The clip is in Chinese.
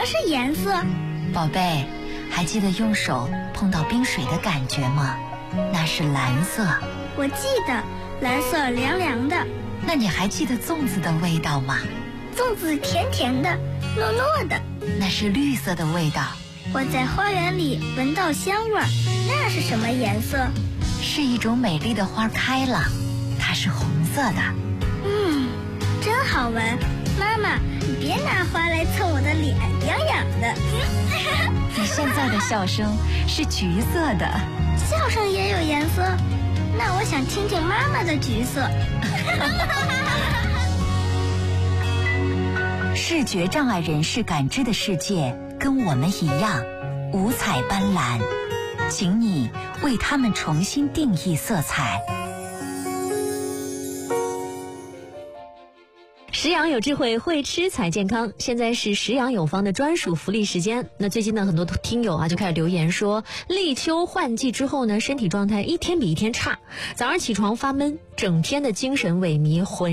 是颜色？ 宝贝，还记得用手碰到冰水的感觉吗？那是蓝色。 我记得，蓝色凉凉的。 那你还记得粽子的味道吗？ 粽子甜甜的，糯糯的。 那是绿色的味道。 我在花园里闻到香味儿，那是什么颜色？ 是一种美丽的花开了，它是红色的。 真好闻。妈妈，你别拿花来蹭我的脸，痒痒的。 你现在的笑声是橘色的。 笑声也有颜色？那我想听听妈妈的橘色。 视觉障碍人士感知的世界跟我们一样五彩斑斓，请你为他们重新定义色彩。 食养有智慧，会吃才健康。现在是食养有方的专属福利时间。那最近呢，很多听友就开始留言说，立秋换季之后呢，身体状态一天比一天差，早上起床发闷，整天的精神萎靡，浑